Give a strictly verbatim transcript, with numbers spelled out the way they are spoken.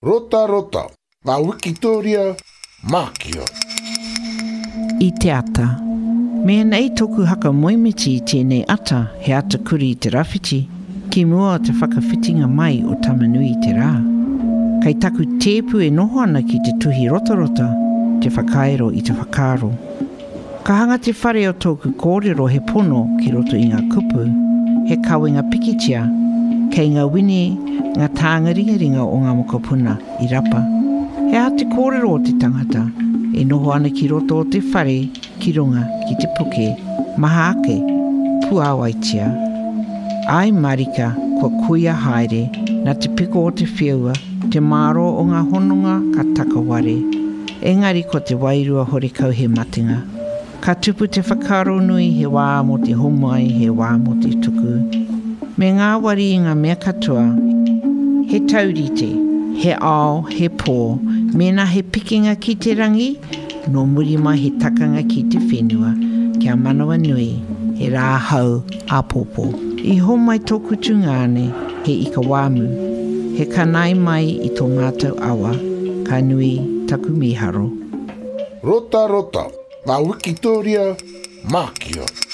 Rota rota, ma Wikitoria Makio. I te ata. Mea nei toku haka moimiti i tēnei ata he ata kuri i te rawhiti, ki mua te whakawhitinga mai o tamanui i te rā. Kei taku tēpu e noho ana ki te tuhi rotarota, te whakaero i te whakaro. Ka hanga te whare o tōku kōrero he pono ki roto i ngā kupu, he kawenga pikitia, kei ngā wini ngā tānga ringaringa o ngā mokopuna i rapa. He a te kōrero o te tangata, e noho ana ki roto o te whare, ki runga, ki te puke, maha ake, puawaitia. Ai marika, kua kuia haere, na te piko o te whiua, te maro o ngā hononga ka takaware. Engari ko te wairua horekau he matinga. Ka tupu te whakaro nui he wā mo te homai, he wā mo te tuku. Me ngā wari i ngā mea katoa, he taurite, he ao, he pō, mena he pikinga ki te rangi, no murima he takanga ki te whenua, kia manawa nui, he rāhau a pōpō. I homai tōku tungane, he ika wāmu, he kanai mai i tō mātou awa, ka nui taku miharo. Rota rota, ma Wikitoria Makio.